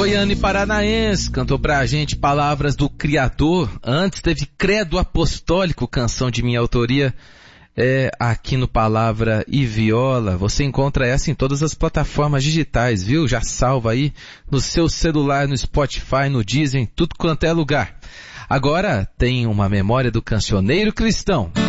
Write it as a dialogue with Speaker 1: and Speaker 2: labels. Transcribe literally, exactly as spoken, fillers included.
Speaker 1: Goiano e paranaense, cantou pra gente Palavras do Criador. Antes teve Credo Apostólico, canção de minha autoria, é, aqui no Palavra e Viola. Você encontra essa em todas as plataformas digitais, viu? Já salva aí no seu celular, no Spotify, no Deezer, em tudo quanto é lugar. Agora tem uma memória do cancioneiro cristão.